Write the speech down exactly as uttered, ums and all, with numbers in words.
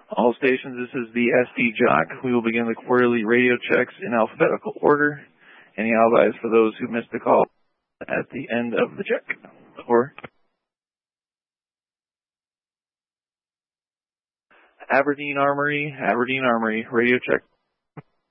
All stations, this is the S D Jock. We will begin the quarterly radio checks in alphabetical order. Any alibis for those who missed the call at the end of the check? Or Aberdeen Armory, Aberdeen Armory, radio check.